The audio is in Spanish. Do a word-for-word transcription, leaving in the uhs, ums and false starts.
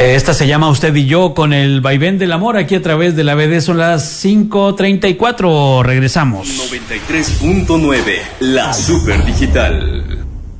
Esta se llama Usted y Yo con el vaivén del amor aquí a través de la B D. Son las cinco treinta y cuatro. Regresamos. noventa y tres punto nueve, la super digital.